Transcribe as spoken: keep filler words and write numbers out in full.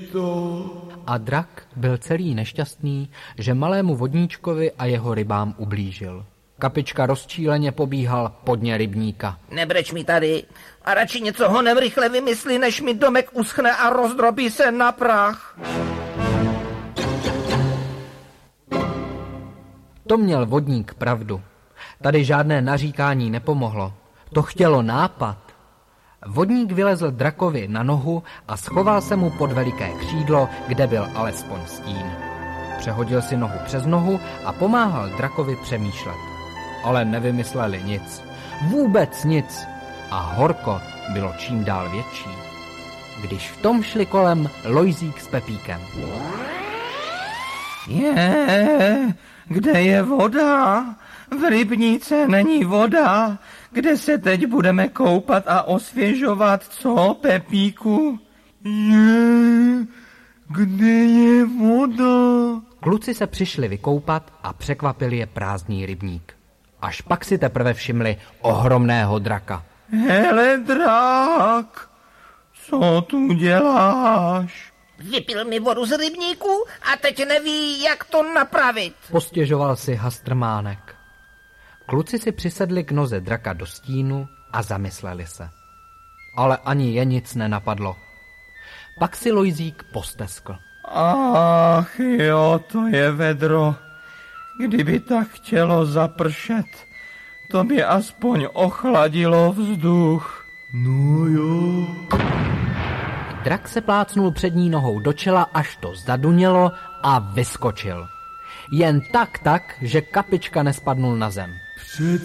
to. A drak byl celý nešťastný, že malému vodníčkovi a jeho rybám ublížil. Kapička rozčíleně pobíhal podně rybníka. Nebreč mi tady a radši něco honem rychle vymysli, než mi domek uschne a rozdrobí se na prach. To měl vodník pravdu. Tady žádné naříkání nepomohlo. To chtělo nápad. Vodník vylezl drakovi na nohu a schoval se mu pod veliké křídlo, kde byl alespoň stín. Přehodil si nohu přes nohu a pomáhal drakovi přemýšlet. Ale nevymysleli nic. Vůbec nic. A horko bylo čím dál větší. Když v tom šli kolem Lojzík s Pepíkem. Je, kde je voda? V rybníce není voda. Kde se teď budeme koupat a osvěžovat, co, Pepíku? Je, kde je voda? Kluci se přišli vykoupat a překvapil je prázdný rybník. Až pak si teprve všimli ohromného draka. Hele, drak, co tu děláš? Vypil mi vodu z rybníku a teď neví, jak to napravit. Postěžoval si Hastrmánek. Kluci si přisedli k noze draka do stínu a zamysleli se. Ale ani je nic nenapadlo. Pak si Lojzík posteskl. Ach jo, to je vedro. Kdyby tak chtělo zapršet, to by aspoň ochladilo vzduch. No jo. Drak se plácnul přední nohou do čela, až to zadunělo a vyskočil. Jen tak tak, že Kapička nespadnul na zem. Před